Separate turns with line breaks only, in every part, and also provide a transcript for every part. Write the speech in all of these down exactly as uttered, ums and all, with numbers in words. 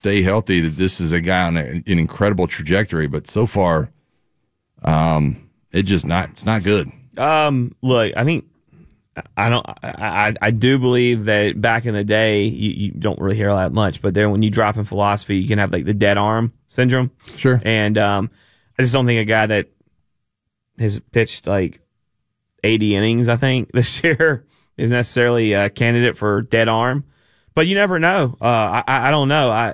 stay healthy, that this is a guy on a, an incredible trajectory. But so far, um, it just not it's not good.
Um, look, I think I don't. I, I I do believe that back in the day, you, you don't really hear that much, but then when you drop in philosophy, you can have like the dead arm syndrome.
Sure.
And um, I just don't think a guy that has pitched like eighty innings, I think, this year is necessarily a candidate for dead arm. But you never know. Uh, I I don't know. I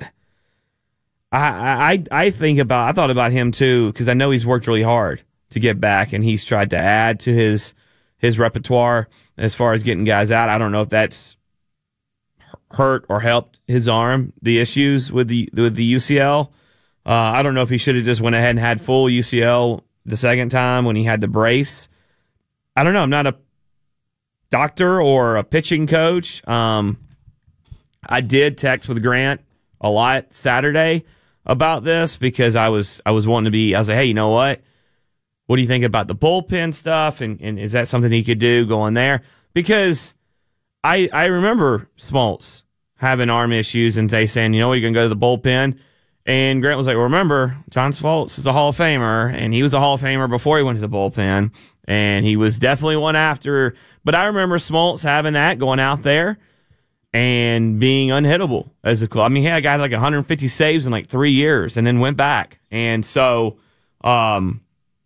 I I I think about. I thought about him too because I know he's worked really hard to get back, and he's tried to add to his. his repertoire as far as getting guys out. I don't know if that's hurt or helped his arm, the issues with the with the U C L. Uh, I don't know if he should have just went ahead and had full U C L the second time when he had the brace. I don't know. I'm not a doctor or a pitching coach. Um, I did text with Grant a lot Saturday about this because I was I was wanting to be, I was like, hey, you know what? What do you think about the bullpen stuff? And, and is that something he could do going there? Because I I remember Smoltz having arm issues and they saying, you know what, you're going to go to the bullpen. And Grant was like, well, remember, John Smoltz is a Hall of Famer, and he was a Hall of Famer before he went to the bullpen. And he was definitely one after. But I remember Smoltz having that, going out there and being unhittable as a club. I mean, he had a guy like one hundred fifty saves in like three years and then went back. And so, um,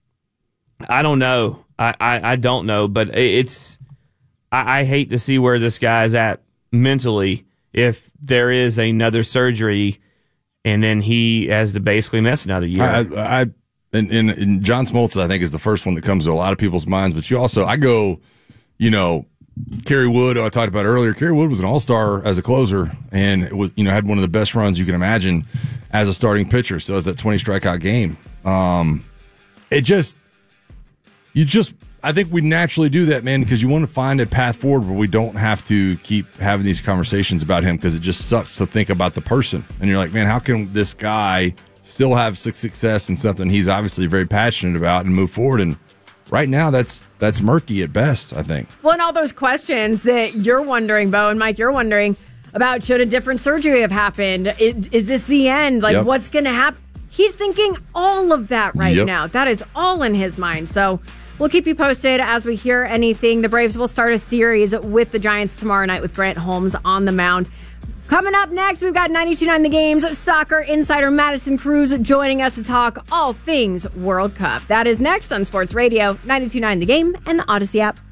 I don't know. I, I, I don't know, but it's I, I hate to see where this guy's at mentally if there is another surgery and then he has to basically miss another year.
I, I and, and, and John Smoltz, I think, is the first one that comes to a lot of people's minds. But you also, I go, you know, Kerry Wood, who I talked about earlier. Kerry Wood was an all-star as a closer and it was, you know, had one of the best runs you can imagine as a starting pitcher. So it's that twenty strikeout game. Um, it just. You just, I think we naturally do that, man, because you want to find a path forward where we don't have to keep having these conversations about him because it just sucks to think about the person. And you're like, man, how can this guy still have success in something he's obviously very passionate about and move forward? And right now, that's that's murky at best, I think.
Well, and all those questions that you're wondering, Bo and Mike, you're wondering about, should a different surgery have happened? Is, is this the end? Like, yep. What's going to happen? He's thinking all of that right yep. now. That is all in his mind. So we'll keep you posted as we hear anything. The Braves will start a series with the Giants tomorrow night with Grant Holmes on the mound. Coming up next, we've got ninety-two point nine The Game's soccer insider Madison Cruz joining us to talk all things World Cup. That is next on Sports Radio, ninety-two point nine The Game and the Odyssey app.